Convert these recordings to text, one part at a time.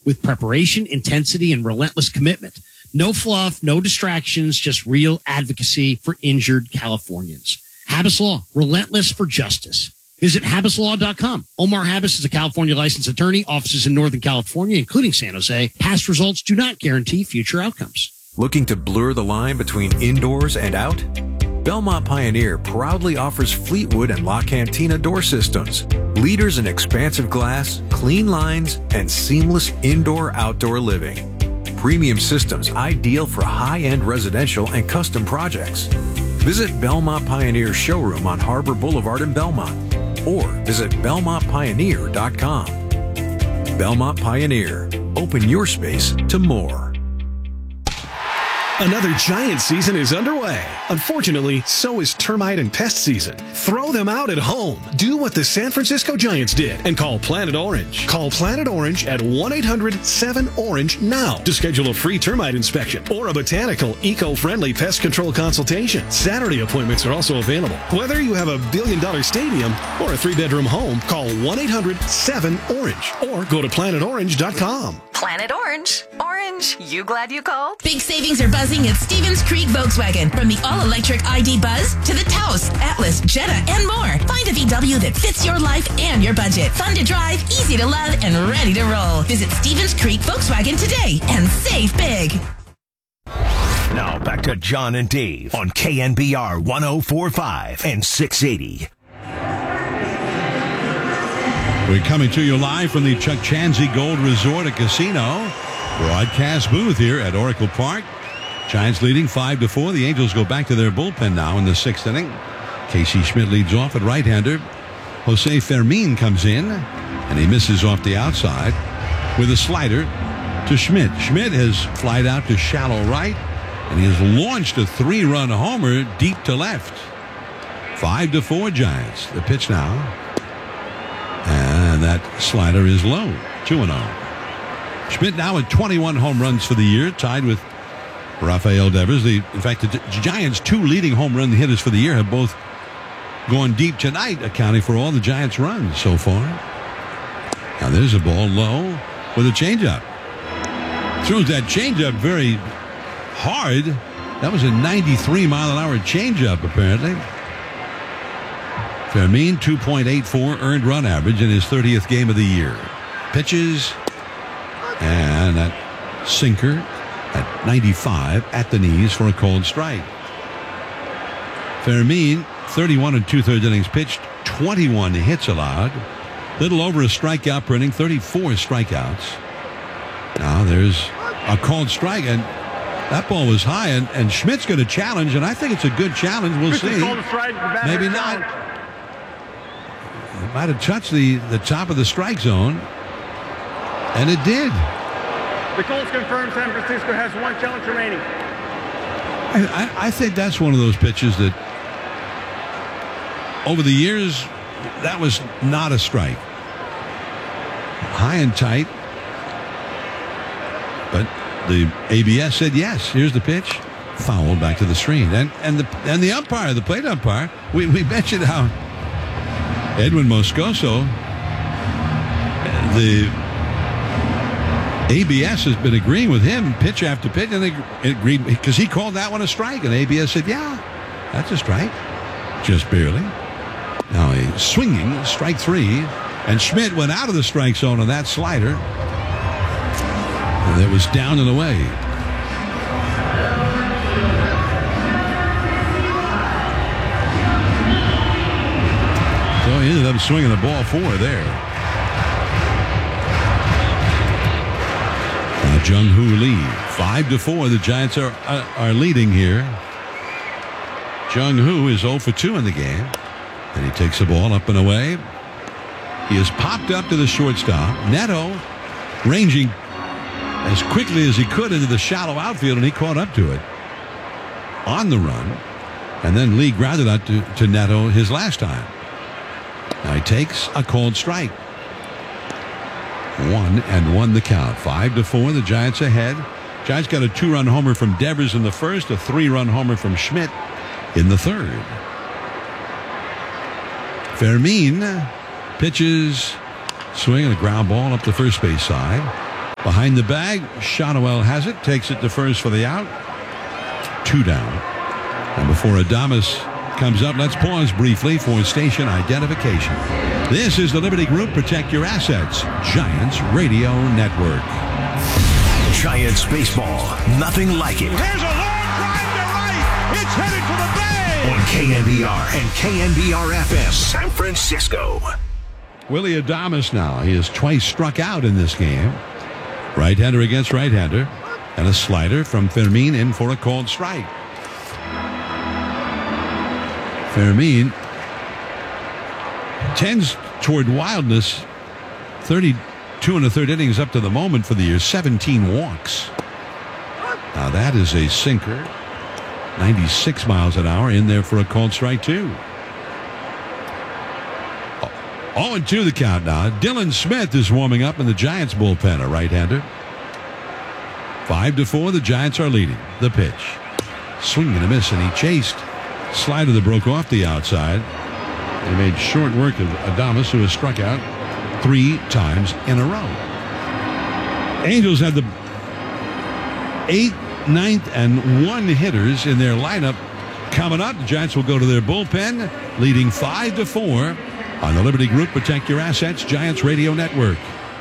with preparation, intensity, and relentless commitment. No fluff, no distractions, just real advocacy for injured Californians. Habas Law, relentless for justice. Visit HabasLaw.com. Omar Habas is a California licensed attorney, offices in Northern California, including San Jose. Past results do not guarantee future outcomes. Looking to blur the line between indoors and out? Belmont Pioneer proudly offers Fleetwood and La Cantina door systems, leaders in expansive glass, clean lines, and seamless indoor-outdoor living. Premium systems ideal for high-end residential and custom projects. Visit Belmont Pioneer showroom on Harbor Boulevard in Belmont or visit BelmontPioneer.com. Belmont Pioneer. Open your space to more. Another giant season is underway. Unfortunately, so is termite and pest season. Throw them out at home. Do what the San Francisco Giants did and call Planet Orange. Call Planet Orange at 1-800-7-ORANGE now to schedule a free termite inspection or a botanical, eco-friendly pest control consultation. Saturday appointments are also available. Whether you have a billion-dollar stadium or a 3-bedroom home, call 1-800-7-ORANGE or go to planetorange.com. Planet Orange. Orange, you glad you called? Big savings are buzzing at Stevens Creek Volkswagen. From the all-electric ID Buzz to the Taos, Atlas, Jetta, and more. Find a VW that fits your life and your budget. Fun to drive, easy to love, and ready to roll. Visit Stevens Creek Volkswagen today and save big. Now back to John and Dave on KNBR 104.5 and 680. We're coming to you live from the Chuck Chansey Gold Resort and Casino broadcast booth here at Oracle Park. Giants leading 5-4. The Angels go back to their bullpen now in the 6th inning. Casey Schmidt leads off at right-hander. Jose Fermin comes in, and he misses off the outside with a slider to Schmidt. Schmidt has flied out to shallow right, and he has launched a 3-run homer deep to left. 5-4 Giants. The pitch now. And that slider is low. 2-0. Schmidt now at 21 home runs for the year, tied with Rafael Devers. In fact, the Giants' 2 leading home run hitters for the year have both gone deep tonight, accounting for all the Giants' runs so far. Now there's a ball low with a changeup. Throws that changeup very hard. That was a 93-mile-an-hour changeup, apparently. Fermin, 2.84 earned run average in his 30th game of the year. Pitches, and that sinker at 95 at the knees for a cold strike. Fermin, 31 2/3 innings pitched, 21 hits allowed, little over a strikeout per inning, 34 strikeouts. Now there's a called strike, and that ball was high, and Schmidt's going to challenge, and I think it's a good challenge. We'll see. Maybe not. It might have touched the top of the strike zone, and it did. The Colts confirm San Francisco has 1 challenge remaining. I think that's one of those pitches that over the years, that was not a strike. High and tight, but the ABS said yes. Here's the pitch. Foul back to the screen. And the umpire, the plate umpire, we mentioned how Edwin Moscoso, the ABS has been agreeing with him pitch after pitch, and they agreed because he called that one a strike, and ABS said, yeah, that's a strike. Just barely. Now a swinging strike 3, and Schmidt went out of the strike zone on that slider, and it was down and away. So he ended up swinging the ball 4 there. Now Jung Hoo Lee, 5-4. The Giants are leading here. Jung Hoo is 0 for 2 in the game, and he takes the ball up and away. He has popped up to the shortstop. Neto ranging as quickly as he could into the shallow outfield, and he caught up to it on the run. And then Lee grounded out to Neto his last time. Now he takes a called strike. 1-1 the count. 5-4. The Giants ahead. Giants got a 2-run homer from Devers in the first, a 3-run homer from Schmidt in the third. Fermin pitches, swinging a ground ball up the first base side. Behind the bag, Shotwell has it, takes it to first for the out. 2 down. And before Adames comes up, let's pause briefly for station identification. This is the Liberty Group Protect Your Assets Giants Radio Network. Giants baseball, nothing like it. Here's a long drive to right. It's headed for the bay. On KNBR and KNBR-FM, San Francisco. Willy Adames now. He has twice struck out in this game. Right-hander against right-hander. And a slider from Fermin in for a called strike. Fermin tends toward wildness. 32 1/3 innings up to the moment for the year. 17 walks. Now that is a sinker. 96 miles an hour in there for a called strike too. 0-2 the count now. Dylan Smith is warming up in the Giants bullpen, a right-hander. 5-4, the Giants are leading. The pitch. Swing and a miss, and he chased. Slider that broke off the outside. He made short work of Adames, who has struck out 3 times in a row. Angels have the 8th, 9th, and 1 hitters in their lineup coming up. The Giants will go to their bullpen, leading 5-4 on the Liberty Group Protect Your Assets Giants Radio Network.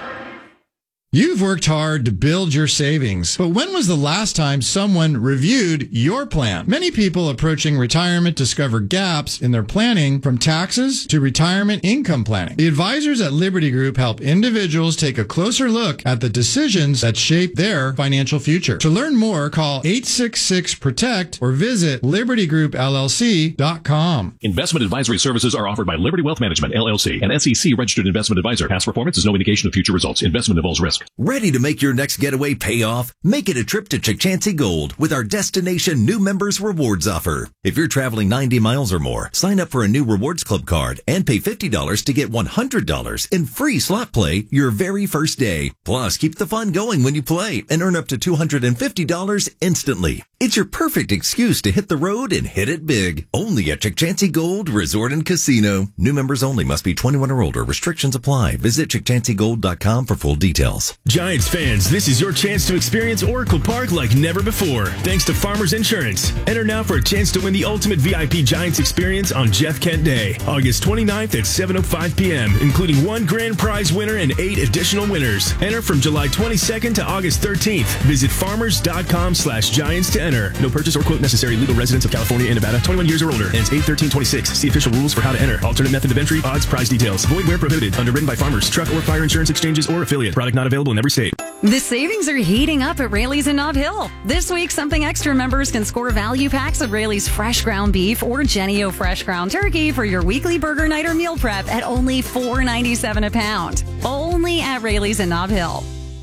You've worked hard to build your savings, but when was the last time someone reviewed your plan? Many people approaching retirement discover gaps in their planning, from taxes to retirement income planning. The advisors at Liberty Group help individuals take a closer look at the decisions that shape their financial future. To learn more, call 866-PROTECT or visit libertygroupllc.com. Investment advisory services are offered by Liberty Wealth Management, LLC, an SEC-registered investment advisor. Past performance is no indication of future results. Investment involves risk. Ready to make your next getaway pay off? Make it a trip to Chukchansi Gold with our Destination New Members Rewards offer. If you're traveling 90 miles or more, sign up for a new Rewards Club card and pay $50 to get $100 in free slot play your very first day. Plus, keep the fun going when you play and earn up to $250 instantly. It's your perfect excuse to hit the road and hit it big. Only at Chukchansi Gold Resort and Casino. New members only. Must be 21 or older. Restrictions apply. Visit ChukchansiGold.com for full details. Giants fans, this is your chance to experience Oracle Park like never before, thanks to Farmers Insurance. Enter now for a chance to win the ultimate VIP Giants experience on Jeff Kent Day, August 29th at 7:05 p.m., including 1 grand prize winner and 8 additional winners. Enter from July 22nd to August 13th. Visit farmers.com/Giants to enter. No purchase or quote necessary. Legal residents of California and Nevada, 21 years or older. Ends 8/13/26. See official rules for how to enter. Alternate method of entry, odds, prize details. Void where prohibited. Underwritten by Farmers, Truck or Fire Insurance Exchanges or affiliate. Product not available in every state. The savings are heating up at Raley's in Nob Hill. This week, Something Extra members can score value packs of Raley's fresh ground beef or Jennie-O fresh ground turkey for your weekly burger night or meal prep at only $4.97 a pound. Only at Raley's in Nob Hill.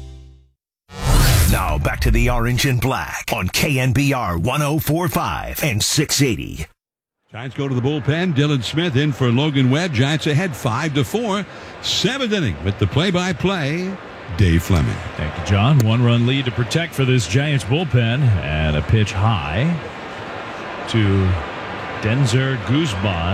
Now back to the Orange and Black on KNBR 104.5 and 680. Giants go to the bullpen. Dylan Smith in for Logan Webb. Giants ahead 5-4. 7th inning with the play-by-play, Dave Fleming. Thank you, John. 1-run lead to protect for this Giants bullpen, and a pitch high to Denzer Guzman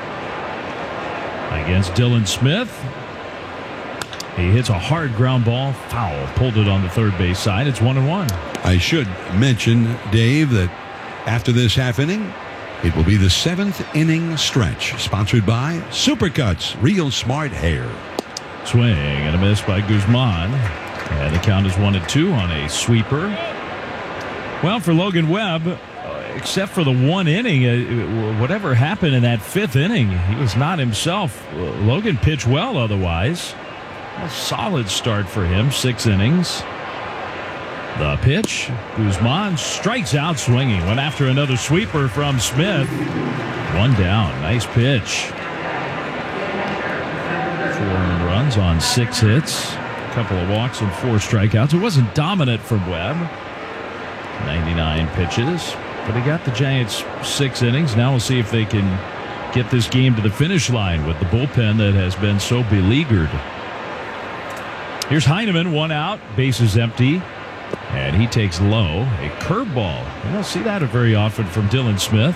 against Dylan Smith. He hits a hard ground ball, foul, pulled it on the third base side. It's 1-1. I should mention, Dave, that after this half inning, it will be the 7th inning stretch, sponsored by Supercuts, Real Smart Hair. Swing and a miss by Guzman. And the count is 1-2 on a sweeper. Well, for Logan Webb, except for the 1 inning, whatever happened in that 5th inning, he was not himself. Logan pitched well otherwise. A solid start for him, 6 innings. The pitch, Guzman strikes out swinging. Went after another sweeper from Smith. 1 down. Nice pitch. 4 earned runs on 6 hits. A couple of walks and 4 strikeouts. It wasn't dominant from Webb. 99 pitches. But he got the Giants 6 innings. Now we'll see if they can get this game to the finish line with the bullpen that has been so beleaguered. Here's Heineman, 1 out. Bases empty. And he takes low. A curveball. You don't see that very often from Dylan Smith.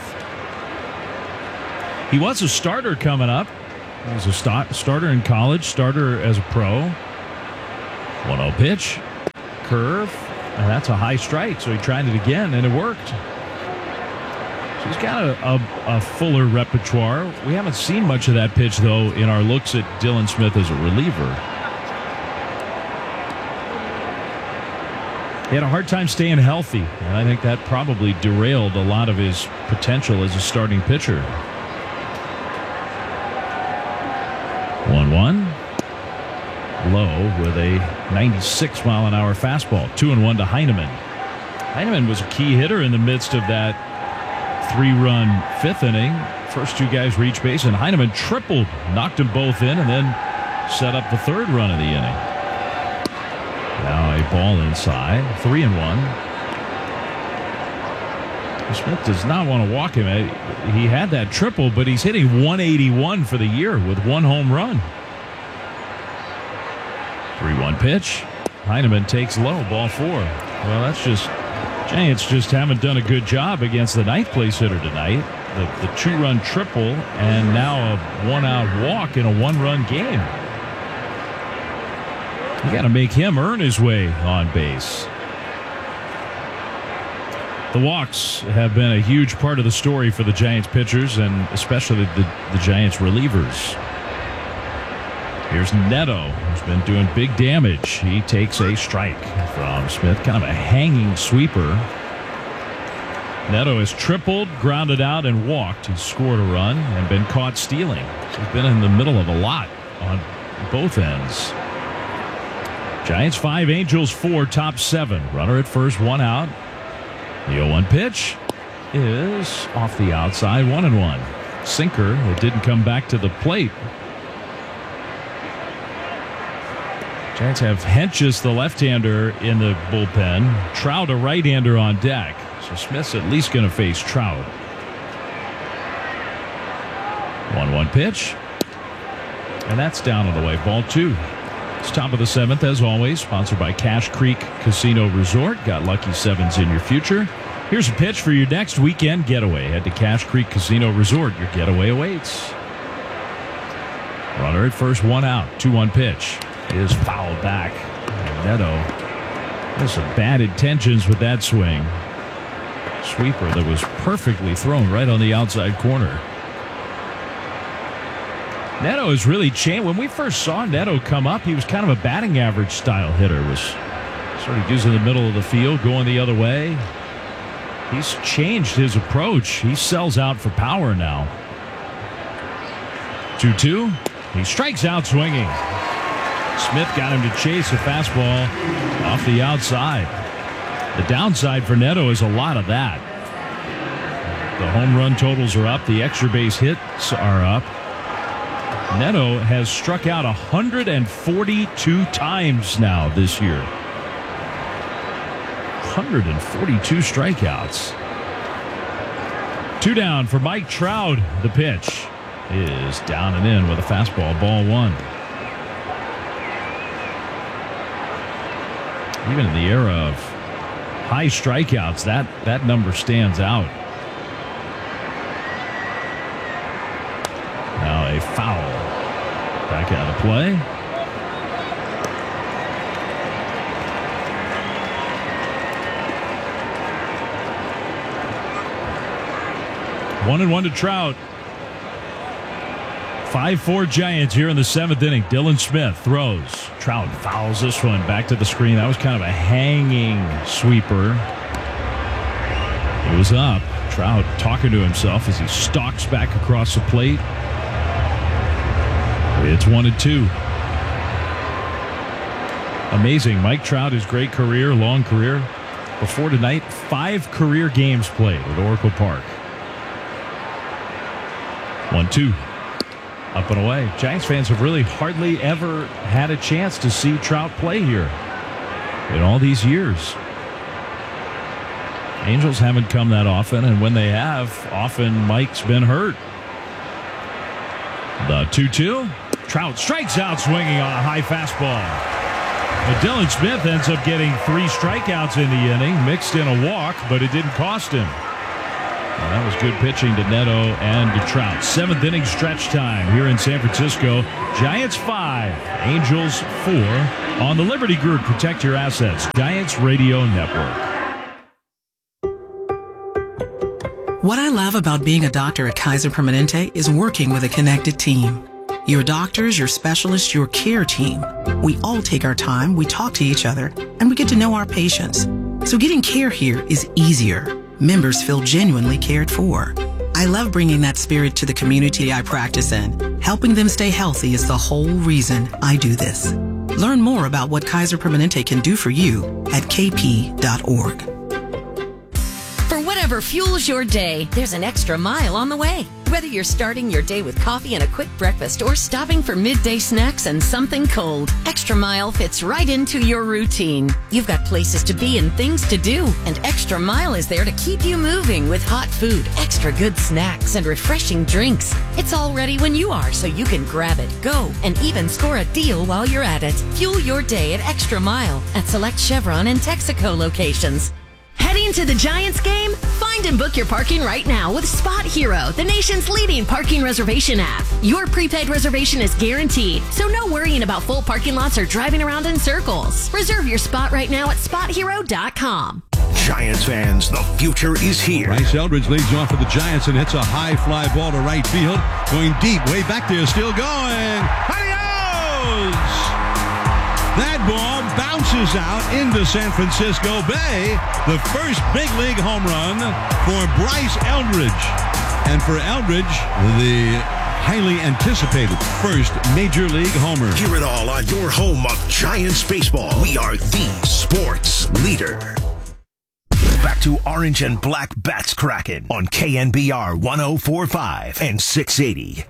He was a starter coming up. He was a starter in college, starter as a pro. 1-0 pitch. curve, and that's a high strike. So he tried it again, and it worked. So he's got a fuller repertoire. We haven't seen much of that pitch, though, in our looks at Dylan Smith as a reliever. He had a hard time staying healthy, and I think that probably derailed a lot of his potential as a starting pitcher. 1-1. Low with a 96-mile-an-hour fastball. 2-1 to Heineman. Heineman was a key hitter in the midst of that 3-run fifth inning. First two guys reached base, and Heineman tripled, knocked them both in, and then set up the third run of the inning. Now a ball inside. 3-1. Smith does not want to walk him. He had that triple, but he's hitting 181 for the year with one home run. 3-1 pitch. Heineman takes low, ball 4. Well, that's just, Giants just haven't done a good job against the ninth place hitter tonight. The 2-run triple, and now a 1-out walk in a 1-run game. You got to make him earn his way on base. The walks have been a huge part of the story for the Giants pitchers, and especially the Giants relievers. Here's Neto, who's been doing big damage. He takes a strike from Smith, kind of a hanging sweeper. Neto has tripled, grounded out, and walked. He's scored a run and been caught stealing. So he's been in the middle of a lot on both ends. Giants 5, Angels 4, top 7. Runner at first, 1 out. The 0-1 pitch is off the outside, 1-1. Sinker that didn't come back to the plate. Giants have Hentges, the left-hander, in the bullpen. Trout, a right-hander, on deck. So Smith's at least going to face Trout. 1-1 pitch. And that's down and away. Ball 2. It's top of the 7th, as always. Sponsored by Cache Creek Casino Resort. Got lucky 7s in your future. Here's a pitch for your next weekend getaway. Head to Cache Creek Casino Resort. Your getaway awaits. Runner at first, 1 out. 2-1 pitch is fouled back. And Neto has some bad intentions with that swing. Sweeper that was perfectly thrown right on the outside corner. Neto has really changed. When we first saw Neto come up, he was kind of a batting average style hitter. Was sort of using the middle of the field, going the other way. He's changed his approach. He sells out for power now. 2-2. He strikes out swinging. Smith got him to chase a fastball off the outside. The downside for Neto is a lot of that. The home run totals are up. The extra base hits are up. Neto has struck out 142 times now this year. 142 strikeouts. 2 down for Mike Trout. The pitch is down and in with a fastball, ball 1. Even in the era of high strikeouts, that number stands out. Now a foul. Back out of play. One and 1 to Trout. 5-4 Giants here in the 7th inning. Dylan Smith throws. Trout fouls this one back to the screen. That was kind of a hanging sweeper. It was up. Trout talking to himself as he stalks back across the plate. It's 1-2. Amazing. Mike Trout, his great career, long career. Before tonight, 5 career games played at Oracle Park. 1-2. Up and away. Giants fans have really hardly ever had a chance to see Trout play here in all these years. Angels haven't come that often, and when they have, often Mike's been hurt. The 2-2. Trout strikes out swinging on a high fastball. But Dylan Smith ends up getting 3 strikeouts in the inning, mixed in a walk, but it didn't cost him. Well, that was good pitching to Neto and to Trout. 7th inning stretch time here in San Francisco. Giants 5, Angels 4. on the Liberty Group Protect Your Assets Giants Radio Network. What I love about being a doctor at Kaiser Permanente is working with a connected team. Your doctors, your specialists, your care team. We all take our time, we talk to each other, and we get to know our patients. So getting care here is easier. Members feel genuinely cared for. I love bringing that spirit to the community I practice in. Helping them stay healthy is the whole reason I do this. Learn more about what Kaiser Permanente can do for you at kp.org. For whatever fuels your day, there's an extra mile on the way. Whether you're starting your day with coffee and a quick breakfast or stopping for midday snacks and something cold, Extra Mile fits right into your routine. You've got places to be and things to do, and Extra Mile is there to keep you moving with hot food, extra good snacks, and refreshing drinks. It's all ready when you are, so you can grab it, go, and even score a deal while you're at it. Fuel your day at Extra Mile at select Chevron and Texaco locations. Heading to the Giants game? Find and book your parking right now with Spot Hero, the nation's leading parking reservation app. Your prepaid reservation is guaranteed, so no worrying about full parking lots or driving around in circles. Reserve your spot right now at SpotHero.com. Giants fans, the future is here. Bryce Eldridge leads off for the Giants and hits a high fly ball to right field. Going deep, way back there, still going. Adios! That ball bounces out into San Francisco Bay. The first big league home run for Bryce Eldridge. And for Eldridge, the highly anticipated first major league homer. Hear it all on your home of Giants baseball. We are the sports leader. Back to Orange and Black Bats Kraken on KNBR 104.5 and 680.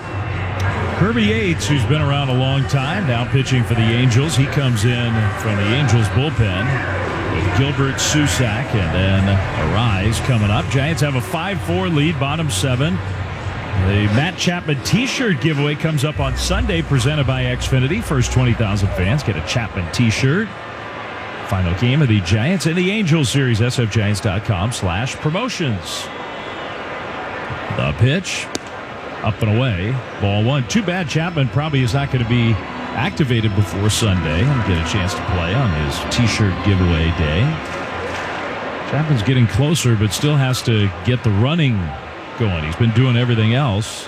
Kirby Yates, who's been around a long time, now pitching for the Angels. He comes in from the Angels bullpen with Gilbert, Susac, and then Arise coming up. Giants have a 5-4 lead, bottom 7. The Matt Chapman t-shirt giveaway comes up on Sunday, presented by Xfinity. First 20,000 fans get a Chapman t-shirt. Final game of the Giants and the Angels series, sfgiants.com/promotions. The pitch. Up and away. Ball 1. Too bad Chapman probably is not going to be activated before Sunday and get a chance to play on his t-shirt giveaway day. Chapman's getting closer, but still has to get the running going. He's been doing everything else.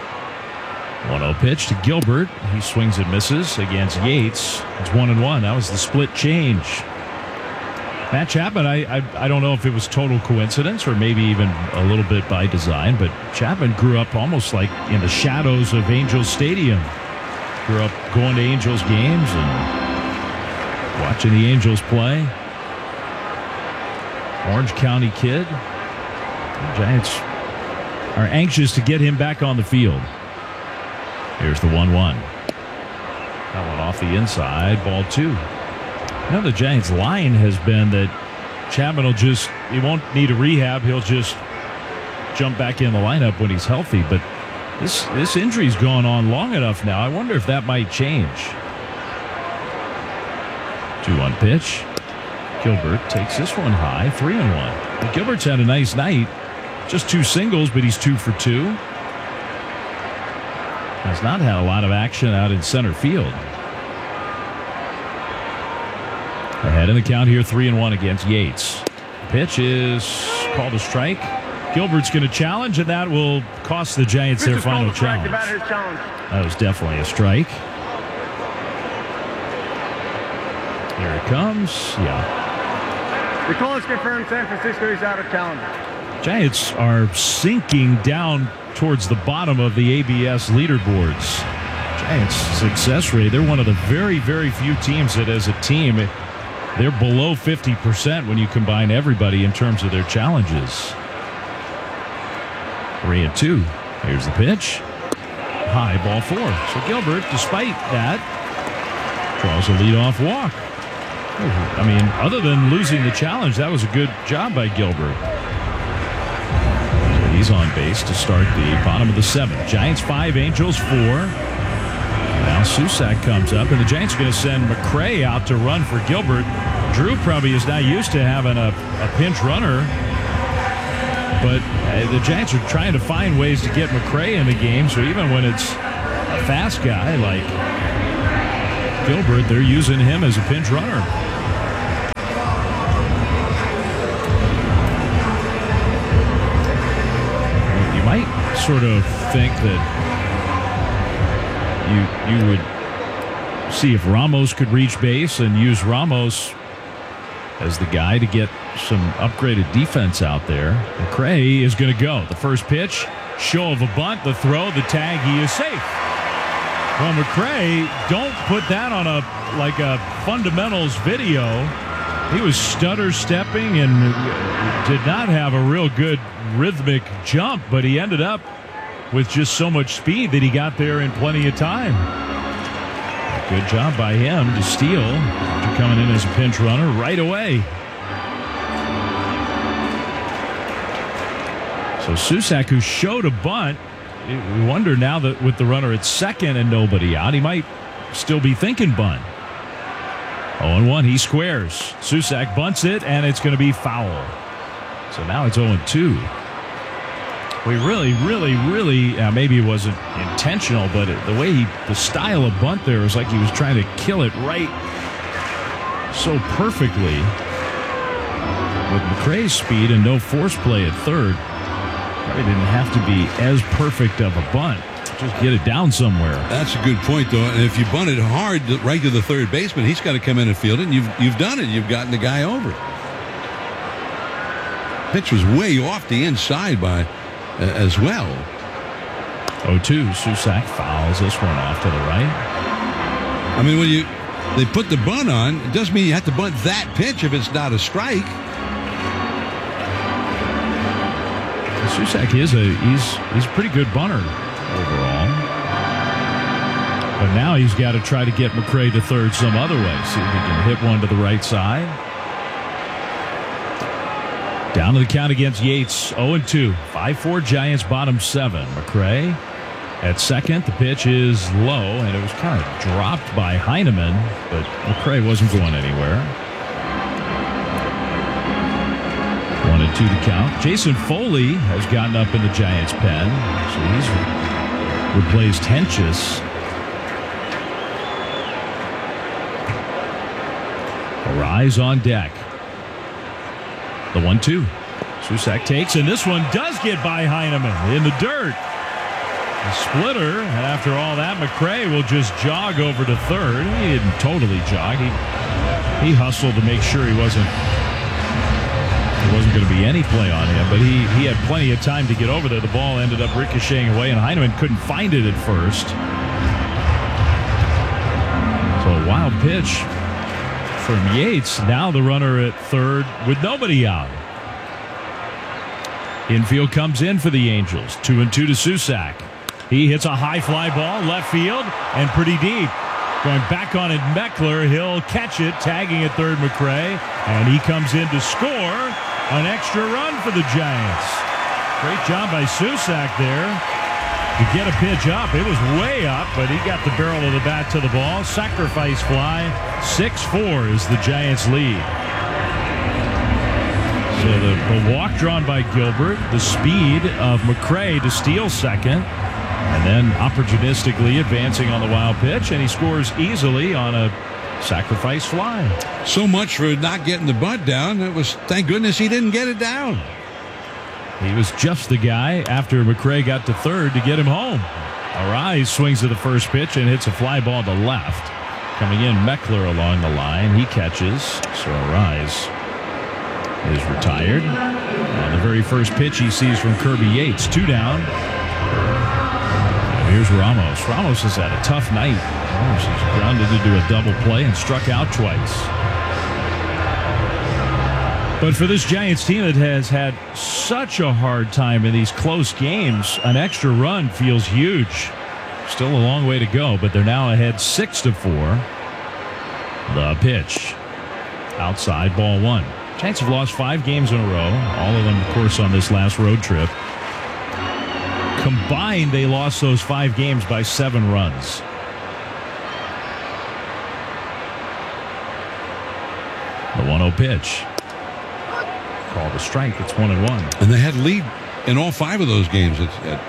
1-0 pitch to Gilbert. He swings and misses against Yates. It's 1-1. That was the split change. Matt Chapman, I don't know if it was total coincidence or maybe even a little bit by design, but Chapman grew up almost like in the shadows of Angels Stadium. Grew up going to Angels games and watching the Angels play. Orange County kid. The Giants are anxious to get him back on the field. Here's the 1-1. That one off the inside, ball 2. Now the Giants' line has been that Chapman he won't need a rehab. He'll just jump back in the lineup when he's healthy. But this injury's gone on long enough now. I wonder if that might change. 2-1 pitch. Gilbert takes this one high, 3-1. But Gilbert's had a nice night. Just 2 singles, but he's 2 for 2. Has not had a lot of action out in center field. Ahead in the count here, 3-1 against Yates. Pitch is called a strike. Gilbert's going to challenge, and that will cost the Giants their final challenge. That was definitely a strike. Here it comes. Yeah. The call is confirmed. San Francisco is out of challenge. Giants are sinking down towards the bottom of the ABS leaderboards. Giants' success rate, they're one of the very, very few teams that as a team, they're below 50% when you combine everybody in terms of their challenges. 3-2. Here's the pitch. High, ball 4. So Gilbert, despite that, draws a leadoff walk. I mean, other than losing the challenge, that was a good job by Gilbert. So he's on base to start the bottom of the 7th. Giants 5, Angels 4. Now Susac comes up, and the Giants are going to send McCray out to run for Gilbert. Drew probably is not used to having a pinch runner, but the Giants are trying to find ways to get McCray in the game, so even when it's a fast guy like Gilbert, they're using him as a pinch runner. You might sort of think that you would see if Ramos could reach base and use Ramos as the guy to get some upgraded defense out there. McRae is going to go. The first pitch, show of a bunt, the throw, the tag, he is safe. Well, McRae, don't put that on a fundamentals video. He was stutter stepping and did not have a real good rhythmic jump, but he ended up with just so much speed that he got there in plenty of time. Good job by him to steal after coming in as a pinch runner right away. So Susac, who showed a bunt, we wonder now that with the runner at second and nobody out, he might still be thinking bunt. 0-1, he squares. Susac bunts it, and it's going to be foul. So now it's 0-2. We really, maybe it wasn't intentional, but the way the style of bunt there was like he was trying to kill it right so perfectly. With McRae's speed and no force play at third, probably didn't have to be as perfect of a bunt. Just get it down somewhere. That's a good point, though. And if you bunt it hard right to the third baseman, he's got to come in and field it, and you've done it. You've gotten the guy over. Pitch was way off the inside by as well. 0-2. Susac fouls this one off to the right. I mean, when they put the bunt on, it doesn't mean you have to bunt that pitch if it's not a strike. Susac he's a pretty good bunter overall. But now he's got to try to get McRae to third some other way. See if he can hit one to the right side. Down to the count against Yates, 0-2. 5-4 Giants, bottom 7. McRae at second. The pitch is low, and it was kind of dropped by Heineman, but McRae wasn't going anywhere. 1-2 to count. Jason Foley has gotten up in the Giants' pen, so he's replaced Hentges. Arise on deck. The 1-2. Susac takes, and this one does get by Heineman in the dirt. The splitter, and after all that, McRae will just jog over to third. He didn't totally jog. He hustled to make sure there wasn't going to be any play on him, but he had plenty of time to get over there. The ball ended up ricocheting away, and Heineman couldn't find it at first. So a wild pitch from Yates. Now the runner at third with nobody out. Infield comes in for the Angels. 2-2 to Susac. He hits a high fly ball left field and pretty deep. Going back on it, Meckler. He'll catch it, tagging at third McRae, and he comes in to score an extra run for the Giants. Great job by Susac there to get a pitch up. It was way up, but he got the barrel of the bat to the ball. Sacrifice fly. 6-4 is the Giants' lead. So the walk drawn by Gilbert, the speed of McRae to steal second, and then opportunistically advancing on the wild pitch, and he scores easily on a sacrifice fly. So much for not getting the bunt down. It was, thank goodness he didn't get it down. He was just the guy after McRae got to third to get him home. Arise swings to the first pitch and hits a fly ball to left. Coming in, Meckler along the line. He catches. So Arise is retired. On the very first pitch he sees from Kirby Yates. 2 down. And here's Ramos. Ramos has had a tough night. Ramos is grounded to do a double play and struck out twice. But for this Giants team that has had such a hard time in these close games, an extra run feels huge. Still a long way to go, but they're now ahead 6-4. The pitch. Outside, ball 1. Giants have lost 5 games in a row, all of them, of course, on this last road trip. Combined, they lost those 5 games by 7 runs. The 1-0 pitch. Called a strike. It's 1-1. And they had lead in all 5 of those games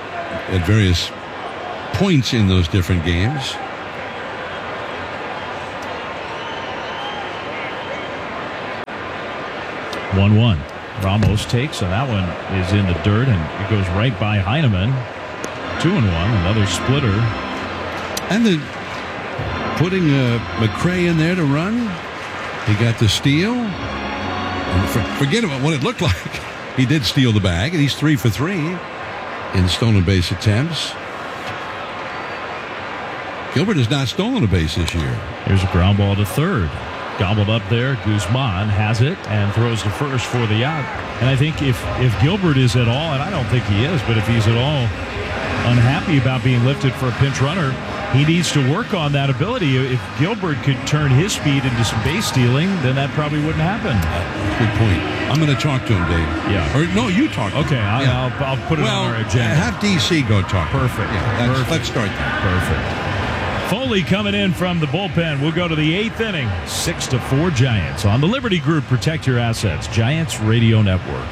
at various points in those different games. 1-1. Ramos takes, and that one is in the dirt, and it goes right by Heineman. 2-1, another splitter. And then putting McRae in there to run. He got the steal. And forget about what it looked like. He did steal the bag, and he's 3 for 3 in stolen base attempts. Gilbert has not stolen a base this year. Here's a ground ball to third. Gobbled up there. Guzman has it and throws to first for the out. And I think if Gilbert is at all, and I don't think he is, but if he's at all unhappy about being lifted for a pinch runner, he needs to work on that ability. If Gilbert could turn his speed into some base stealing, then that probably wouldn't happen. Good point. I'm going to talk to him, Dave. Yeah. Or no, you talk to him. Okay, I'll put it on our agenda. Have DC go talk. Perfect. Yeah, Perfect. Let's start that. Perfect. Foley coming in from the bullpen. We'll go to the 8th inning. 6-4 Giants on the Liberty Group. Protect your assets. Giants Radio Network.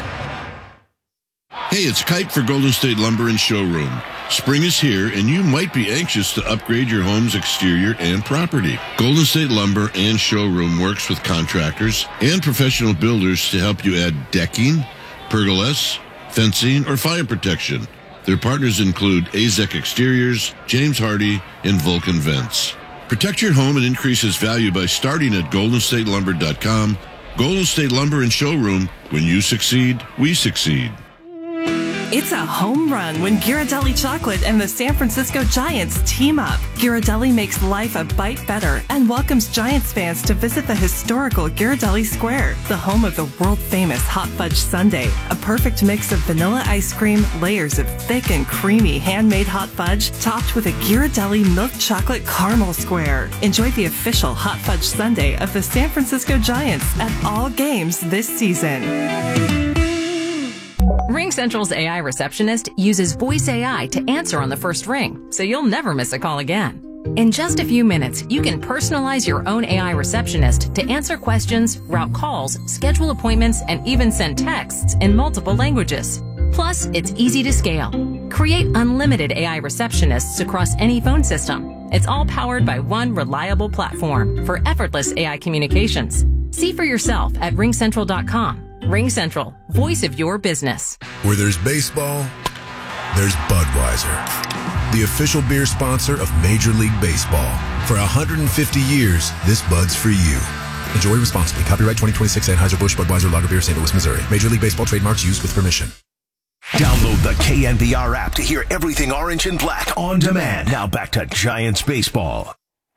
Hey, it's Kite for Golden State Lumber and Showroom. Spring is here, and you might be anxious to upgrade your home's exterior and property. Golden State Lumber and Showroom works with contractors and professional builders to help you add decking, pergolas, fencing, or fire protection. Their partners include AZEK Exteriors, James Hardy, and Vulcan Vents. Protect your home and increase its value by starting at goldenstatelumber.com. Golden State Lumber and Showroom. When you succeed, we succeed. It's a home run when Ghirardelli Chocolate and the San Francisco Giants team up. Ghirardelli makes life a bite better and welcomes Giants fans to visit the historical Ghirardelli Square, the home of the world-famous Hot Fudge Sundae, a perfect mix of vanilla ice cream, layers of thick and creamy handmade hot fudge, topped with a Ghirardelli milk chocolate caramel square. Enjoy the official Hot Fudge Sundae of the San Francisco Giants at all games this season. RingCentral's AI receptionist uses voice AI to answer on the first ring, so you'll never miss a call again. In just a few minutes, you can personalize your own AI receptionist to answer questions, route calls, schedule appointments, and even send texts in multiple languages. Plus, it's easy to scale. Create unlimited AI receptionists across any phone system. It's all powered by one reliable platform for effortless AI communications. See for yourself at ringcentral.com. RingCentral, voice of your business. Where there's baseball, there's Budweiser, the official beer sponsor of Major League Baseball. For 150 years, this Bud's for you. Enjoy responsibly. Copyright 2026 Anheuser-Busch Budweiser Lager Beer, St. Louis, Missouri. Major League Baseball trademarks used with permission. Download the KNBR app to hear everything Orange and Black on demand. Now back to Giants baseball.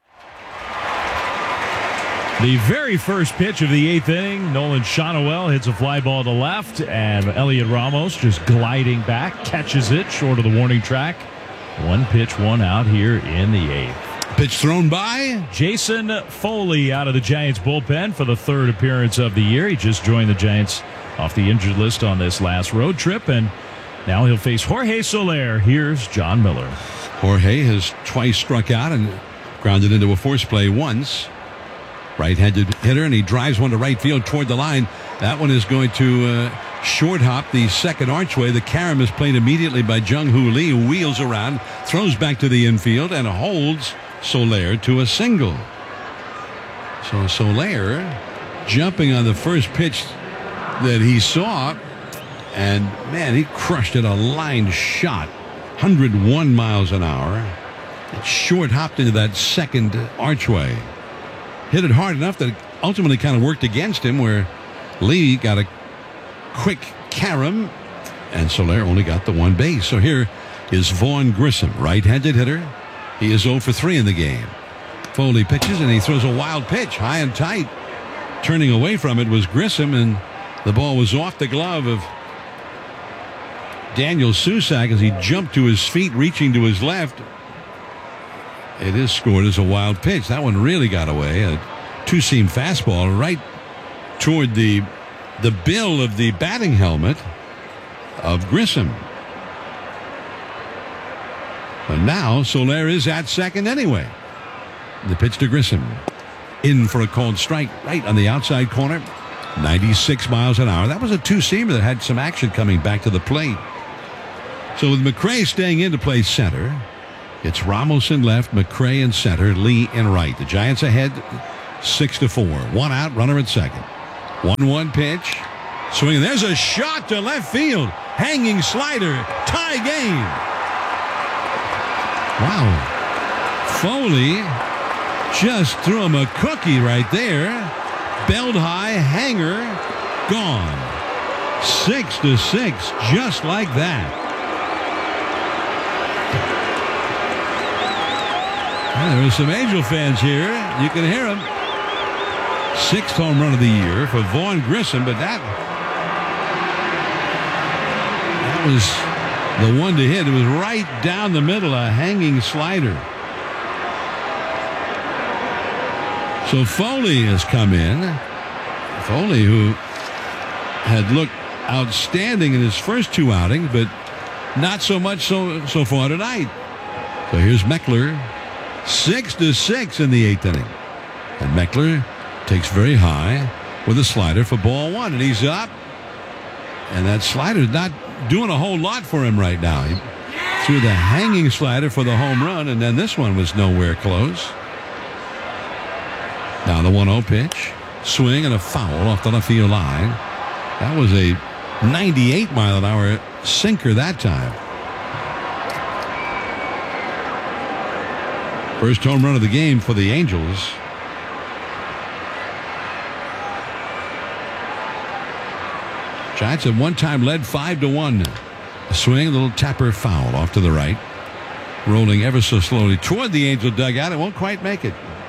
The very first pitch of the 8th inning, Nolan Shonowell hits a fly ball to left, and Elliot Ramos just gliding back, catches it short of the warning track. One pitch, one out here in the 8th. Pitch thrown by Jason Foley out of the Giants bullpen for the third appearance of the year. He just joined the Giants off the injured list on this last road trip, and now he'll face Jorge Soler. Here's John Miller. Jorge has twice struck out and grounded into a force play once. Right-handed hitter, and he drives one to right field toward the line. That one is going to short hop the second archway. The carom is played immediately by Jung-Hoo Lee, who wheels around, throws back to the infield, and holds Soler to a single. So Soler jumping on the first pitch that he saw, and man, he crushed it, a line shot, 101 miles an hour. It short hopped into that second archway. Hit it hard enough that it ultimately kind of worked against him, where Lee got a quick carom and Soler only got the one base. So here is Vaughn Grissom, right-handed hitter. He is 0 for 3 in the game. Foley pitches and he throws a wild pitch, high and tight. Turning away from it was Grissom, and the ball was off the glove of Daniel Susac as he jumped to his feet, reaching to his left. It is scored as a wild pitch. That one really got away. A two-seam fastball right toward the bill of the batting helmet of Grissom. But now Soler is at second anyway. The pitch to Grissom. In for a called strike right on the outside corner. 96 miles an hour. That was a two-seamer that had some action coming back to the plate. So with McRae staying in to play center, it's Ramos in left, McRae in center, Lee in right. The Giants ahead 6-4. One out, runner at second. 1-1 pitch. Swing. There's a shot to left field. Hanging slider. Tie game. Wow. Foley just threw him a cookie right there. Belled high, hanger, gone. 6-6, just like that. Well, there are some Angel fans here. You can hear them. 6th home run of the year for Vaughn Grissom, but that was the one to hit. It was right down the middle, a hanging slider. So Foley has come in. Foley, who had looked outstanding in his first 2 outings, but not so much so far tonight. So here's Meckler, 6-6 in the 8th inning. And Meckler takes very high with a slider for ball 1, and he's up. And that slider's not doing a whole lot for him right now. He threw the hanging slider for the home run, and then this one was nowhere close. Now the 1-0 pitch. Swing and a foul off the left field line. That was a 98-mile-an-hour sinker that time. First home run of the game for the Angels. Giants at one time led 5-1. A swing, a little tapper foul off to the right. Rolling ever so slowly toward the Angel dugout. It won't quite make it.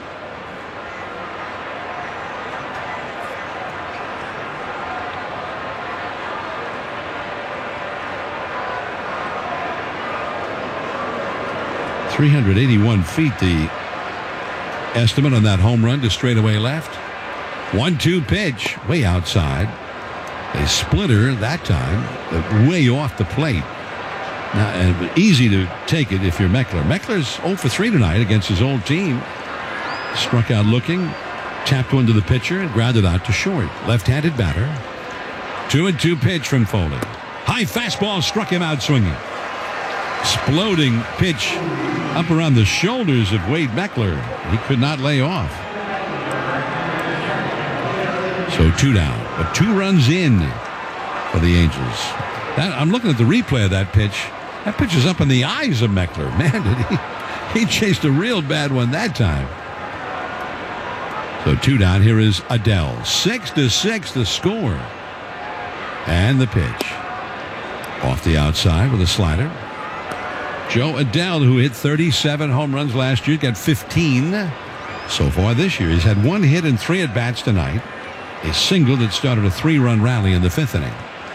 .381 feet, the estimate on that home run to straightaway left. 1-2 pitch, way outside. A splitter that time, but way off the plate. Now, easy to take it if you're Meckler. Meckler's 0 for 3 tonight against his old team. Struck out looking, tapped one to the pitcher, and grounded out to short. Left-handed batter. 2-2 pitch from Foley. High fastball struck him out swinging. Exploding pitch up around the shoulders of Wade Meckler. He could not lay off. So 2 down, but 2 runs in for the Angels. I'm looking at the replay of that pitch. That pitch is up in the eyes of Meckler. Man, did he chased a real bad one that time. So 2 down. Here is Adell. 6-6 the score. And the pitch. Off the outside with a slider. Joe Adell, who hit 37 home runs last year, got 15 so far this year. He's had 1 hit and 3 at-bats tonight. A single that started a 3-run rally in the 5th inning.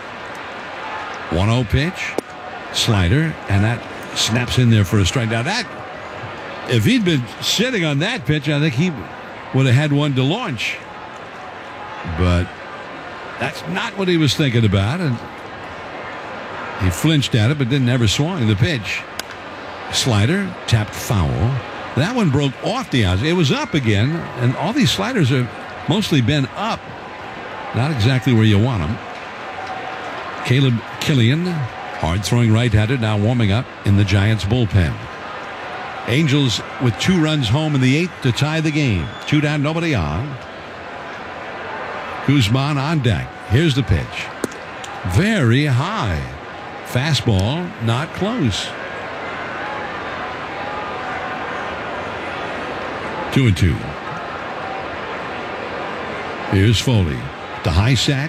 1-0 pitch. Slider, and that snaps in there for a strike. Now that, if he'd been sitting on that pitch, I think he would have had one to launch. But that's not what he was thinking about, and he flinched at it, but didn't ever swing the pitch. Slider, tapped foul. That one broke off the outside. It was up again, and all these sliders have mostly been up. Not exactly where you want them. Caleb Killian, hard-throwing right-hander, now warming up in the Giants' bullpen. Angels with 2 runs home in the 8th to tie the game. 2 down, nobody on. Guzman on deck. Here's the pitch. Very high. Fastball, not close. 2-2. Here's Foley. The high sack.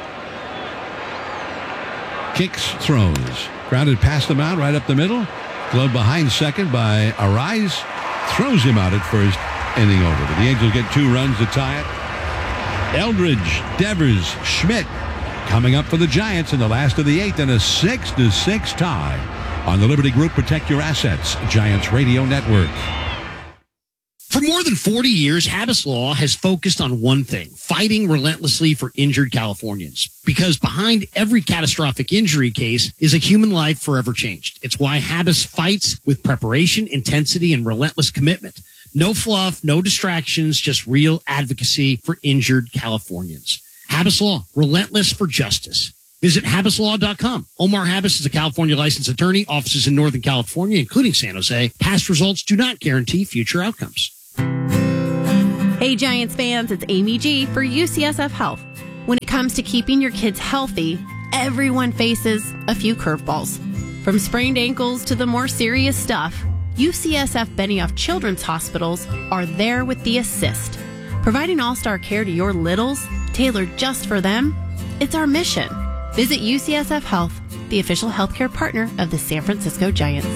Kicks, throws. Grounded past the mound, right up the middle. Glove behind second by Arise. Throws him out at first, inning over. But the Angels get 2 runs to tie it. Eldridge, Devers, Schmidt coming up for the Giants in the last of the 8th, and a 6-6 tie on the Liberty Group Protect Your Assets Giants Radio Network. For more than 40 years, Habas Law has focused on one thing: fighting relentlessly for injured Californians. Because behind every catastrophic injury case is a human life forever changed. It's why Habas fights with preparation, intensity, and relentless commitment. No fluff, no distractions, just real advocacy for injured Californians. Habas Law, relentless for justice. Visit HabasLaw.com. Omar Habas is a California licensed attorney, offices in Northern California, including San Jose. Past results do not guarantee future outcomes. Hey, Giants fans, it's Amy G for UCSF Health. When it comes to keeping your kids healthy, everyone faces a few curveballs. From sprained ankles to the more serious stuff, UCSF Benioff Children's Hospitals are there with the assist. Providing all-star care to your littles, tailored just for them, it's our mission. Visit UCSF Health, the official healthcare partner of the San Francisco Giants.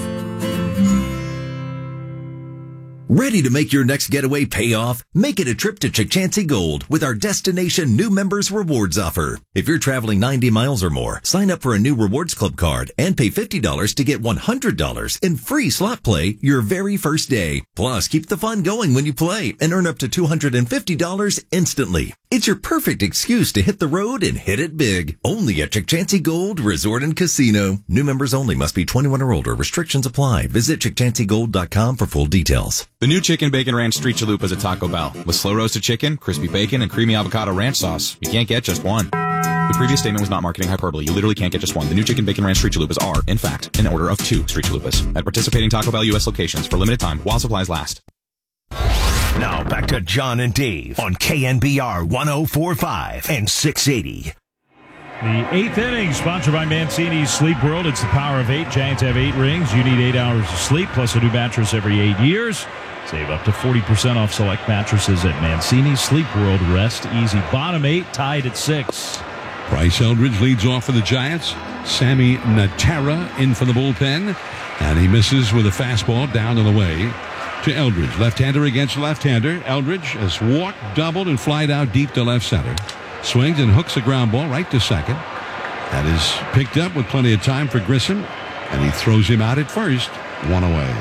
Ready to make your next getaway pay off? Make it a trip to Chukchansi Gold with our Destination New Members Rewards offer. If you're traveling 90 miles or more, sign up for a new Rewards Club card and pay $50 to get $100 in free slot play your very first day. Plus, keep the fun going when you play and earn up to $250 instantly. It's your perfect excuse to hit the road and hit it big. Only at Chukchansi Gold Resort and Casino. New members only, must be 21 or older. Restrictions apply. Visit ChukchansiGold.com for full details. The new Chicken Bacon Ranch Street Chalupas at Taco Bell. With slow roasted chicken, crispy bacon, and creamy avocado ranch sauce. You can't get just one. The previous statement was not marketing hyperbole. You literally can't get just one. The new Chicken Bacon Ranch Street Chalupas are, in fact, an order of 2 Street Chalupas at participating Taco Bell U.S. locations for limited time while supplies last. Now back to John and Dave on KNBR 104.5 and 680. The 8th inning, sponsored by Mancini's Sleep World. It's the power of 8. Giants have 8 rings. You need 8 hours of sleep, plus a new mattress every 8 years. Save up to 40% off select mattresses at Mancini's Sleep World. Rest easy. Bottom 8, tied at 6. Bryce Eldridge leads off for the Giants. Sammy Natara in for the bullpen. And he misses with a fastball down and away to Eldridge. Left-hander against left-hander. Eldridge has walked, doubled, and flied out deep to left center. Swings and hooks a ground ball right to second. That is picked up with plenty of time for Grissom. And he throws him out at first. 1 away.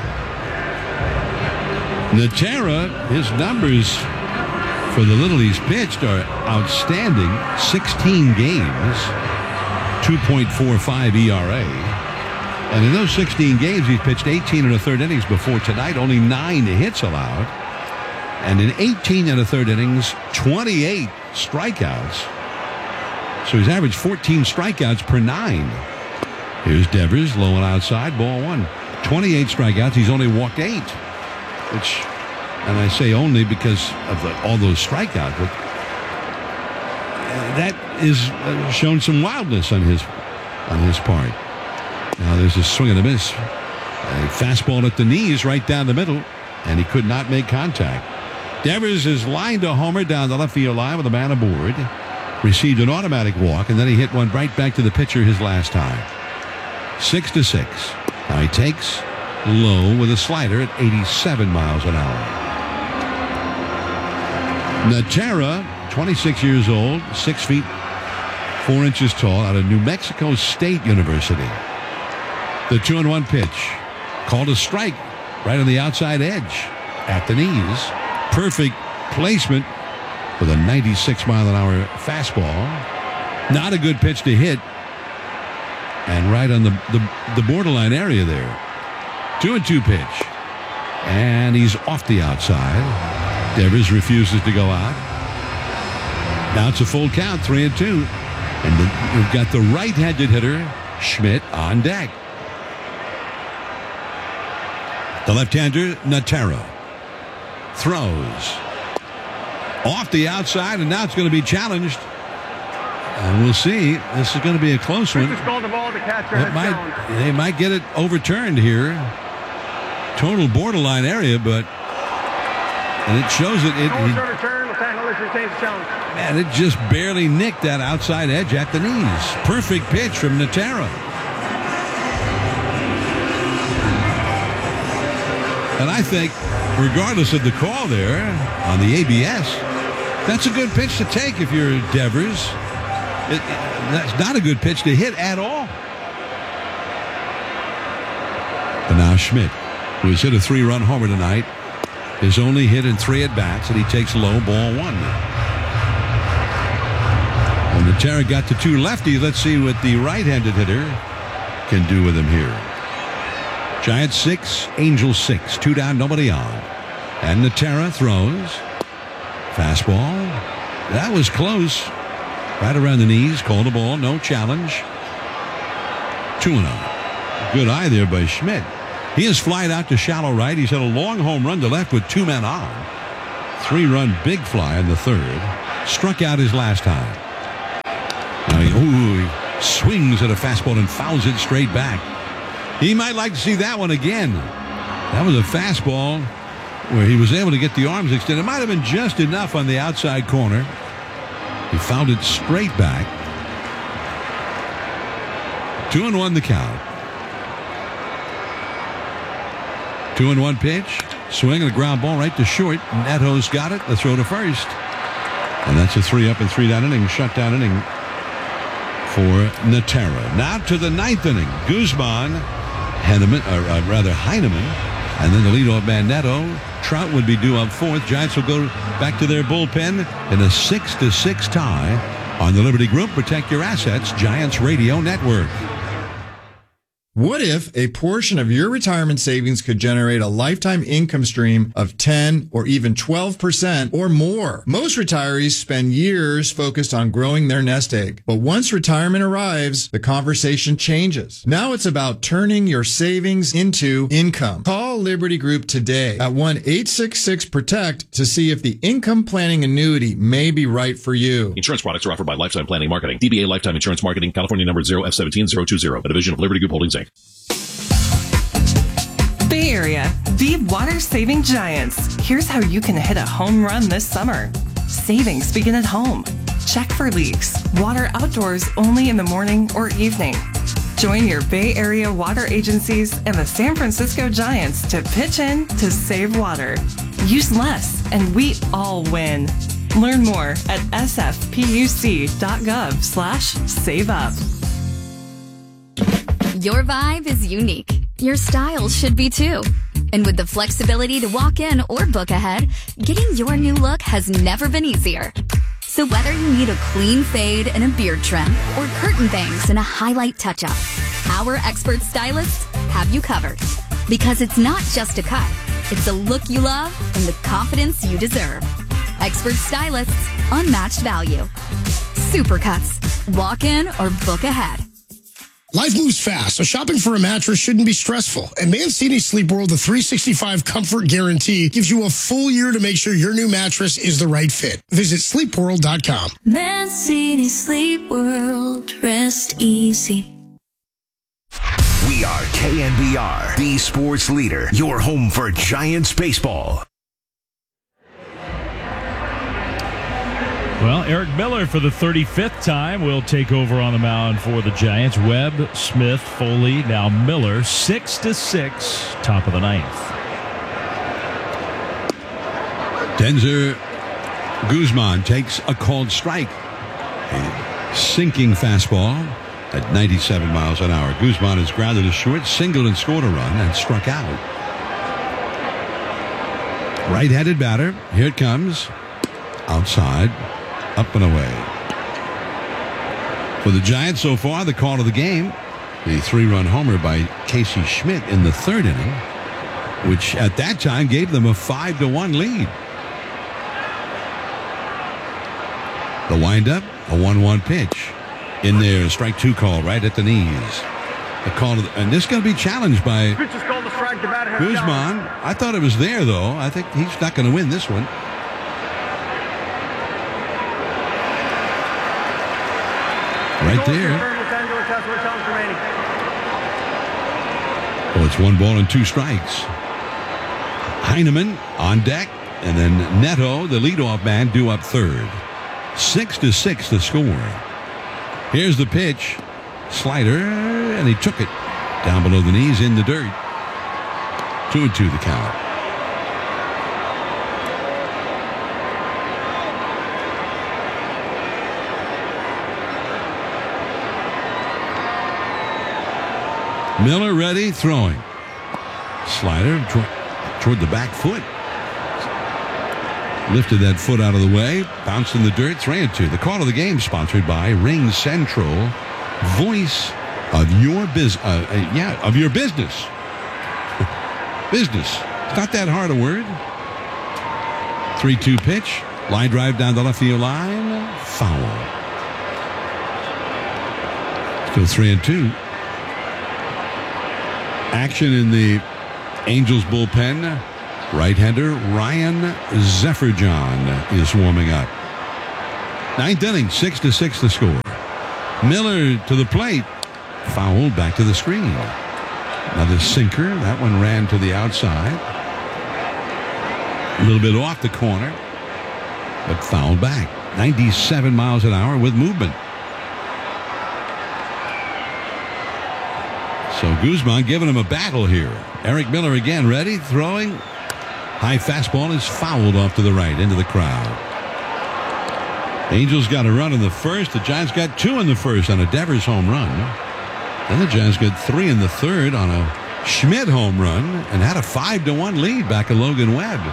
Natara, his numbers for the little he's pitched are outstanding. 16 games, 2.45 ERA. And in those 16 games, he's pitched 18 and a third innings before tonight, only 9 hits allowed. And in 18 and a third innings, 28 strikeouts. So he's averaged 14 strikeouts per 9. Here's Devers, low and outside, ball 1. 28 strikeouts, he's only walked 8. Which, and I say only because of all those strikeouts, but that is shown some wildness on his part. Now there's a swing and a miss. A fastball at the knees right down the middle, and he could not make contact. Devers is lined a homer down the left field line with a man aboard. Received an automatic walk, and then he hit one right back to the pitcher his last time. 6-6. Now he takes low with a slider at 87 miles an hour. Natara, 26 years old, 6 feet 4 inches tall, out of New Mexico State University. The 2-1 pitch, called a strike right on the outside edge at the knees. Perfect placement with a 96 mile an hour fastball. Not a good pitch to hit, and right on the borderline area there. 2-2 pitch, and he's off the outside. Devers refuses to go out. Now it's a full count, 3-2, and we've got the right-handed hitter Schmidt on deck. The left-hander Natara throws off the outside, and now it's going to be challenged. And we'll see. This is going to be a close one. They might get it overturned here. Total borderline area, but and it shows it. Man, it just barely nicked that outside edge at the knees. Perfect pitch from Natara. And I think, regardless of the call there on the ABS, that's a good pitch to take if you're Devers. That's not a good pitch to hit at all. But now Schmidt, who has hit a 3-run homer tonight, is only hit in 3 at-bats, and he takes low, ball 1. And Natara got to 2 lefties. Let's see what the right-handed hitter can do with him here. Giants 6, Angels 6. 2 down, nobody on. And Natara throws. Fastball. That was close. Right around the knees. Called a ball. No challenge. 2-0. Good eye there by Schmidt. He has flied out to shallow right. He's hit a long home run to left with 2 men on. 3-run big fly in the 3rd. Struck out his last time. swings at a fastball and fouls it straight back. He might like to see that one again. That was a fastball where he was able to get the arms extended. It might have been just enough on the outside corner. He fouled it straight back. 2-1 the count. 2-1 pitch. Swing and a ground ball right to short. Neto's got it. The throw to first. And that's a 3-up and 3-down inning, shutdown inning for Natera. Now to the 9th inning. Guzman, Heineman, and then the leadoff man Neto. Trout would be due up 4th. Giants will go back to their bullpen in a 6-6 tie on the Liberty Group. Protect your assets. Giants Radio Network. What if a portion of your retirement savings could generate a lifetime income stream of 10 or even 12% or more? Most retirees spend years focused on growing their nest egg. But once retirement arrives, the conversation changes. Now it's about turning your savings into income. Call Liberty Group today at 1-866-PROTECT to see if the income planning annuity may be right for you. Insurance products are offered by Lifetime Planning Marketing. DBA Lifetime Insurance Marketing, California number 0F17020, a division of Liberty Group Holdings, Inc. Bay Area, the water-saving giants. Here's how you can hit a home run this summer. Savings begin at home. Check for leaks. Water outdoors only in the morning or evening. Join your Bay Area water agencies and the San Francisco Giants to pitch in to save water. Use less, and we all win. Learn more at sfpuc.gov/saveup. Your vibe is unique. Your style should be too. And with the flexibility to walk in or book ahead, getting your new look has never been easier. So whether you need a clean fade and a beard trim or curtain bangs and a highlight touch-up, our expert stylists have you covered. Because it's not just a cut, it's a look you love and the confidence you deserve. Expert stylists, unmatched value. Supercuts. Walk in or book ahead. Life moves fast, so shopping for a mattress shouldn't be stressful. And Mancini Sleep World, the 365 Comfort Guarantee, gives you a full year to make sure your new mattress is the right fit. Visit sleepworld.com. Mancini Sleep World, rest easy. We are KNBR, the sports leader, your home for Giants baseball. Well, Eric Miller for the 35th time will take over on the mound for the Giants. Webb, Smith, Foley, now Miller, 6-6, top of the 9th. Denzer Guzman takes a called strike. A sinking fastball at 97 miles an hour. Guzman is grounded to short, singled and scored a run, and struck out. Right-handed batter. Here it comes. Outside. Up and away. For the Giants so far, the call of the game, the 3-run homer by Casey Schmidt in the 3rd inning, which at that time gave them a 5-1 lead. The windup, a 1-1 pitch. In there, strike 2 call right at the knees. The call of and this is going to be challenged by Guzman. I thought it was there, though. I think he's not going to win this one. Right there. Well, it's 1 ball and 2 strikes. Heineman on deck, and then Neto, the leadoff man, due up 3rd. 6-6 the score. Here's the pitch. Slider, and he took it down below the knees in the dirt. 2-2 the count. Miller ready, throwing. Slider toward the back foot. Lifted that foot out of the way. Bounced in the dirt, 3-2. The call of the game sponsored by Ring Central. Voice of your of your business. Business. It's not that hard a word. 3-2 pitch. Line drive down the left field line. Foul. Still 3-2. Action in the Angels bullpen. Right-hander Ryan Zefferjon is warming up. 9th inning, 6-6 the score. Miller to the plate. Fouled back to the screen. Another sinker. That one ran to the outside. A little bit off the corner, but fouled back. 97 miles an hour with movement. So Guzman giving him a battle here. Eric Miller again ready, throwing. High fastball is fouled off to the right into the crowd. Angels got a run in the first. The Giants got 2 in the first on a Devers home run. Then the Giants got 3 in the third on a Schmidt home run and had a 5-1 lead back at Logan Webb.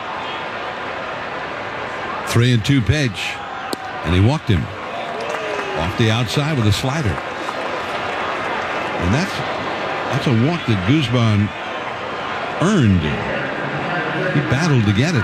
3-2 pitch, and he walked him off the outside with a slider. And that's a walk that Guzman earned. He battled to get it.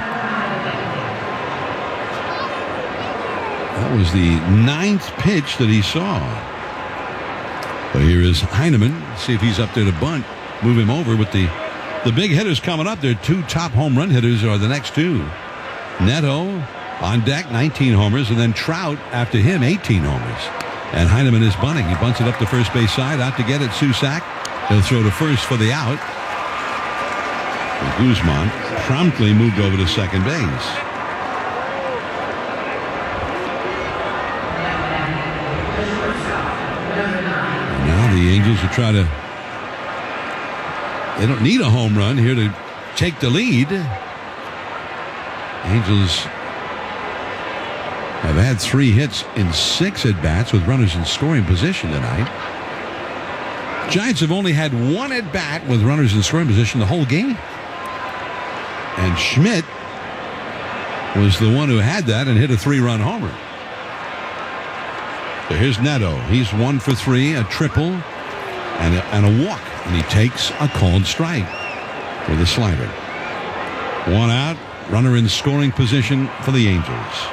That was the 9th pitch that he saw. But here is Heineman. See if he's up there to bunt. Move him over with the big hitters coming up. Their 2 top home run hitters are the next 2. Neto on deck, 19 homers, and then Trout after him, 18 homers. And Heineman is bunting. He bunts it up the first base side, out to get it. Susac. He'll throw to first for the out. And Guzman promptly moved over to second base. And now the Angels will try to. They don't need a home run here to take the lead. Angels have had 3 hits in 6 at-bats with runners in scoring position tonight. Giants have only had 1 at-bat with runners in scoring position the whole game. And Schmidt was the one who had that and hit a 3-run homer. So here's Neto. He's 1 for 3, a triple, and a walk. And he takes a called strike with a slider. 1 out, runner in scoring position for the Angels.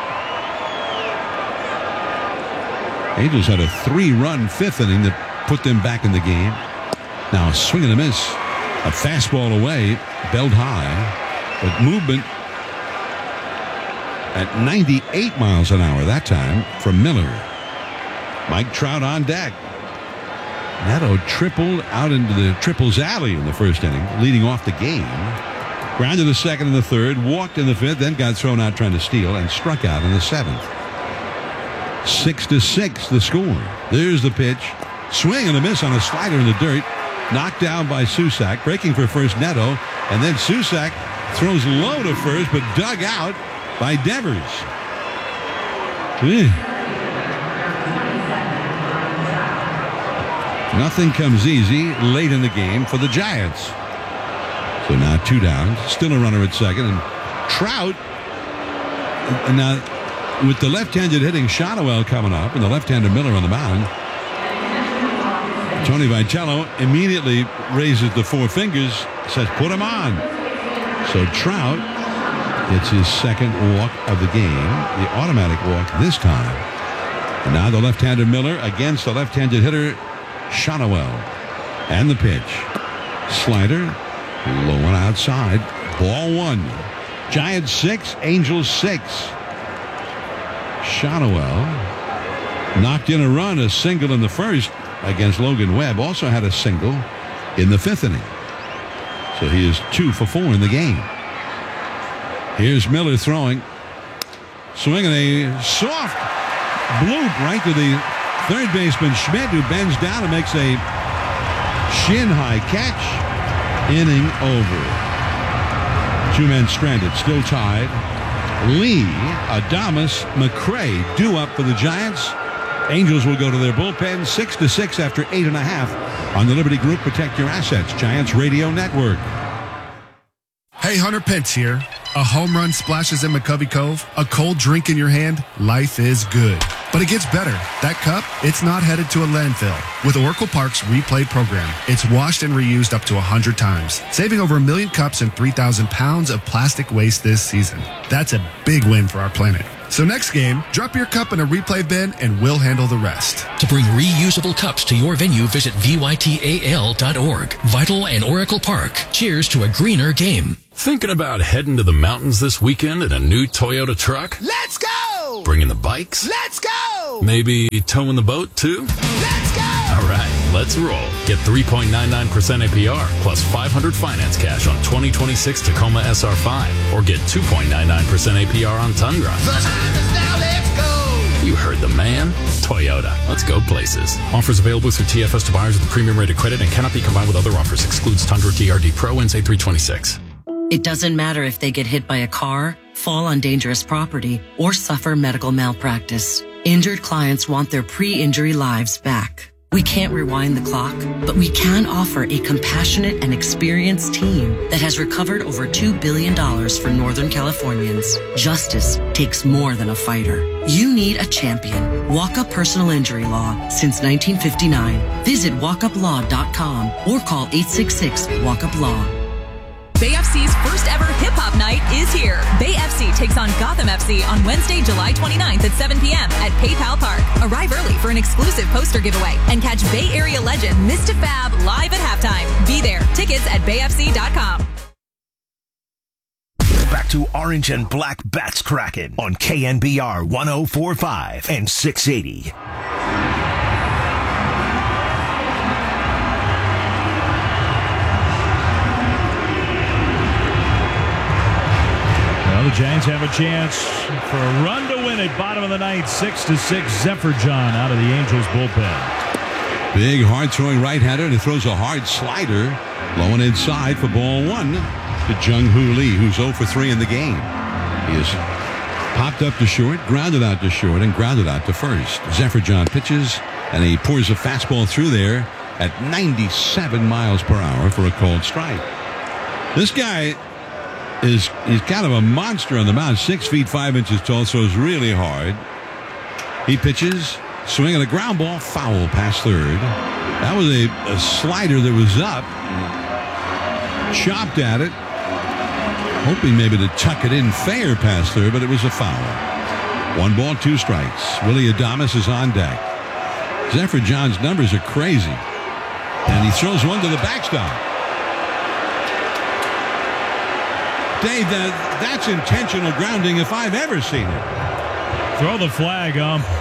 Angels had a 3-run 5th inning that put them back in the game. Now a swing and a miss. A fastball away, belled high, but movement at 98 miles an hour that time from Miller. Mike Trout on deck. Neto tripled out into the triples alley in the first inning, leading off the game. Grounded the second and the third, walked in the 5th, then got thrown out trying to steal and struck out in the 7th. 6-6 the score. There's the pitch. Swing and a miss on a slider in the dirt. Knocked down by Susac. Breaking for first, Neto. And then Susac throws low to first, but dug out by Devers. Nothing comes easy late in the game for the Giants. So now 2 down. Still a runner at second. And Trout. And now with the left-handed hitting Shotwell coming up and the left-handed Miller on the mound, Tony Vitello immediately raises the 4 fingers, says put him on. So Trout gets his 2nd walk of the game, the automatic walk this time. And now the left-handed Miller against the left-handed hitter Shotwell. And the pitch. Slider, low and outside. Ball 1. Giants 6, Angels 6. Shotwell knocked in a run, a single in the first against Logan Webb. Also had a single in the 5th inning. So he is 2 for 4 in the game. Here's Miller throwing. Swinging a soft bloop right to the third baseman Schmidt, who bends down and makes a shin-high catch. Inning over. 2 men stranded, still tied. Lee, Adames, McCray due up for the Giants. Angels will go to their bullpen 6-6 after 8.5 on the Liberty Group Protect Your Assets Giants Radio Network. Hey, Hunter Pence here. A home run splashes in McCovey Cove, a cold drink in your hand, life is good. But it gets better. That cup, it's not headed to a landfill. With Oracle Park's Replay program, it's washed and reused up to 100 times, saving over 1 million cups and 3,000 pounds of plastic waste this season. That's a big win for our planet. So next game, drop your cup in a replay bin and we'll handle the rest. To bring reusable cups to your venue, visit VYTAL.org. Vital and Oracle Park. Cheers to a greener game. Thinking about heading to the mountains this weekend in a new Toyota truck? Let's go! Bringing the bikes? Let's go! Maybe towing the boat, too? Let's go! All right, let's roll. Get 3.99% APR plus 500 finance cash on 2026 Tacoma SR5. Or get 2.99% APR on Tundra. The time is now, let's go! You heard the man. Toyota. Let's go places. Offers available through TFS to buyers with a premium rated credit and cannot be combined with other offers. Excludes Tundra TRD Pro and say 326. It doesn't matter if they get hit by a car, fall on dangerous property, or suffer medical malpractice. Injured clients want their pre-injury lives back. We can't rewind the clock, but we can offer a compassionate and experienced team that has recovered over $2 billion for Northern Californians. Justice takes more than a fighter. You need a champion. Walk Up Personal Injury Law since 1959. Visit walkuplaw.com or call 866-WALK-UP-LAW. Bay FC's first ever hip-hop night is here. Bay FC takes on Gotham FC on Wednesday, July 29th at 7 p.m. at PayPal Park. Arrive early for an exclusive poster giveaway and catch Bay Area legend Mr. Fab live at halftime. Be there. Tickets at bayfc.com. Back to Orange and Black Bats Kraken on KNBR 104.5 and 680. Well, the Giants have a chance for a run to win it. Bottom of the ninth, 6-6. Zephyr John out of the Angels bullpen. Big, hard-throwing right-hander, and he throws a hard slider low and inside for ball one to Jung-Hoo Lee, who's 0 for 3 in the game. He is popped up to short, grounded out to short, and grounded out to first. Zephyr John pitches, and he pours a fastball through there at 97 miles per hour for a called strike. This guy he's kind of a monster on the mound, 6 feet 5 inches tall, throws really hard. He pitches, swinging a ground ball, foul past third. That was a slider that was up. Chopped at it, hoping maybe to tuck it in fair past third, but it was a foul. 1 ball, 2 strikes. Willie Adames is on deck. Zephyr John's numbers are crazy. And he throws one to the backstop. Dave, that's intentional grounding if I've ever seen it. Throw the flag,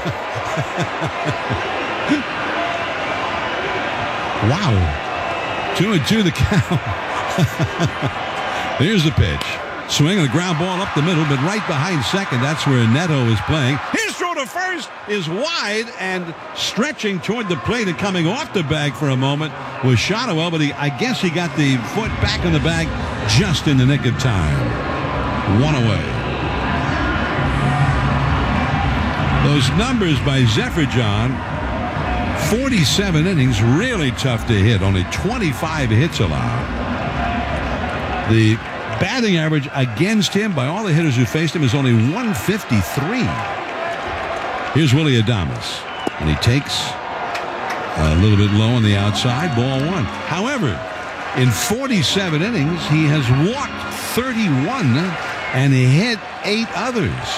Wow. 2-2 the count. Here's the pitch. Swinging a ground ball up the middle, but right behind second. That's where Neto is playing. His throw to first is wide and stretching toward the plate and coming off the bag for a moment was Shotwell, but I guess he got the foot back in the bag just in the nick of time. 1 away. Those numbers by Zephyr John, 47 innings, really tough to hit. Only 25 hits allowed. The batting average against him by all the hitters who faced him is only 153. Here's Willie Adames, and he takes a little bit low on the outside, ball one. However, in 47 innings, he has walked 31 and he hit 8 others.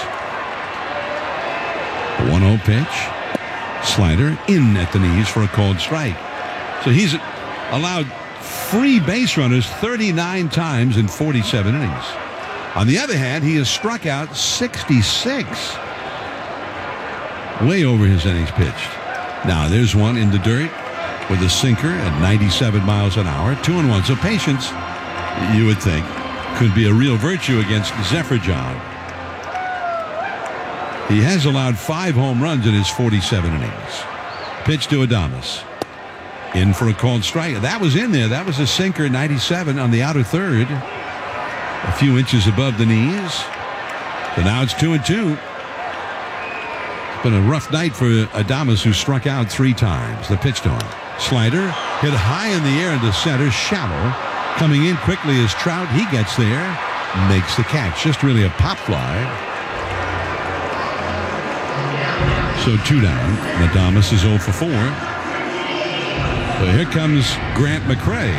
1-0 pitch. Slider in at the knees for a called strike. So he's allowed free base runners 39 times in 47 innings. On the other hand, he has struck out 66. Way over his innings pitched. Now there's one in the dirt with a sinker at 97 miles an hour. 2-1. So patience, you would think, could be a real virtue against Zephyr John. He has allowed 5 home runs in his 47 innings. Pitch to Adames. In for a called strike. That was in there. That was a sinker at 97 on the outer third. A few inches above the knees. So now it's 2-2. It's been a rough night for Adames, who struck out 3 times. The pitch to him. Slider hit high in the air into center. Shallow. Coming in quickly is Trout. He gets there. Makes the catch. Just really a pop fly. So 2 down. Adames is 0 for 4. So here comes Grant McCray.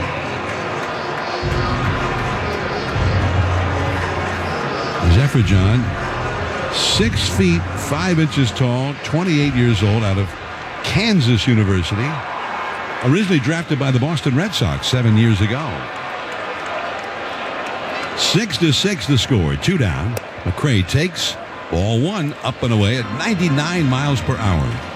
Zephyr John, 6 feet 5 inches tall, 28 years old, out of Kansas University. Originally drafted by the Boston Red Sox 7 years ago. 6-6 the score. 2 down. McCray takes Ball one, up and away at 99 miles per hour.